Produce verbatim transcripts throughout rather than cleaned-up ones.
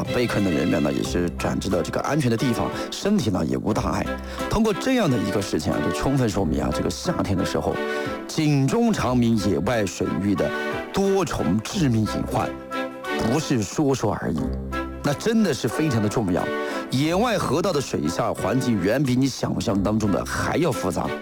被困的人员呢也是转至了这个安全的地方，身体呢也无大碍。通过这样的一个事情啊，就充分说明啊，这个夏天的时候，警钟长鸣野外水域的多重致命隐患，不是说说而已，那真的是非常的重要。野外河道的水下环境远比你想象当中的还要复杂，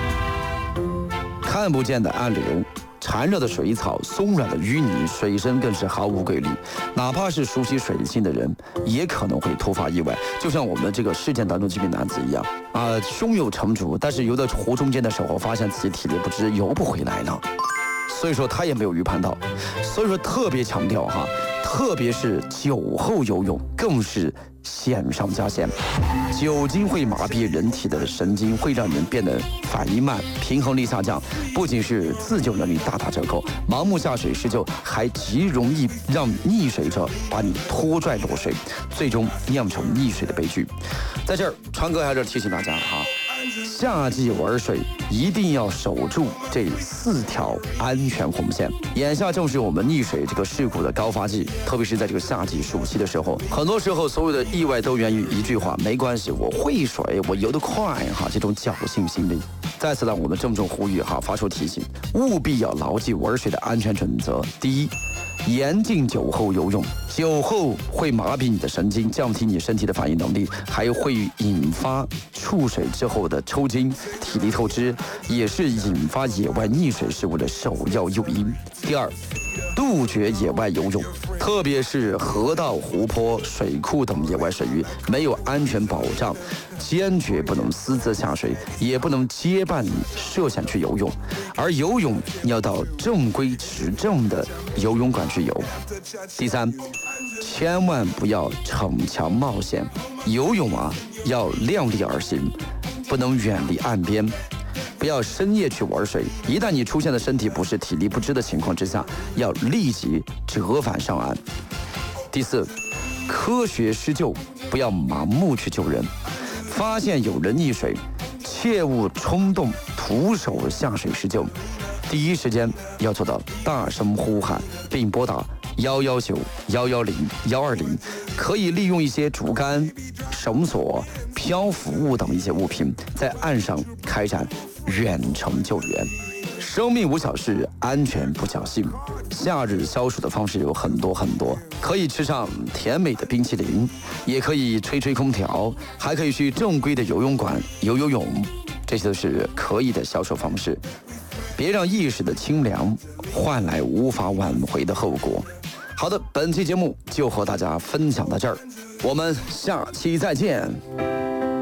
看不见的暗流，缠绕的水草，松软的淤泥，水深更是毫无规律。哪怕是熟悉水性的人，也可能会突发意外。就像我们这个事件当中这名男子一样，啊、呃，胸有成竹，但是游到湖中间的时候，发现自己体力不支，游不回来了。所以说他也没有预判到，所以说特别强调哈，特别是酒后游泳更是险上加险。酒精会麻痹人体的神经，会让人变得反应慢，平衡力下降，不仅是自救能力大打折扣，盲目下水施救还极容易让溺水者把你拖拽落水，最终酿成溺水的悲剧。在这儿，川哥还是提醒大家哈。夏季玩水一定要守住这四条安全红线。眼下正是我们溺水这个事故的高发季，特别是在这个夏季暑期的时候，很多时候所有的意外都源于一句话：没关系，我会水，我游得快哈，这种侥幸心理。在此呢，我们郑重呼吁哈，发出提醒，务必要牢记玩水的安全准则。第一，严禁酒后游泳，酒后会麻痹你的神经，降低你身体的反应能力，还会引发触水之后的抽筋、体力透支，也是引发野外溺水事故的首要诱因。第二，杜绝野外游泳，特别是河道、湖泊、水库等野外水域，没有安全保障，坚决不能私自下水，也不能结伴涉险去游泳。而游泳要到正规持证的游泳馆去游。第三，千万不要逞强冒险，游泳啊要量力而行，不能远离岸边。不要深夜去玩水，一旦你出现了身体不适、体力不支的情况之下，要立即折返上岸。第四，科学施救，不要盲目去救人。发现有人溺水，切勿冲动徒手下水施救，第一时间要做到大声呼喊，并拨打幺幺九、幺幺零、幺二零，可以利用一些竹竿、绳索、漂浮物等一些物品，在岸上开展远程救援。生命无小事，安全不侥幸。夏日消暑的方式有很多很多，可以吃上甜美的冰淇淋，也可以吹吹空调，还可以去正规的游泳馆游游泳，这些都是可以的消暑方式。别让一时的清凉换来无法挽回的后果。好的，本期节目就和大家分享到这儿，我们下期再见。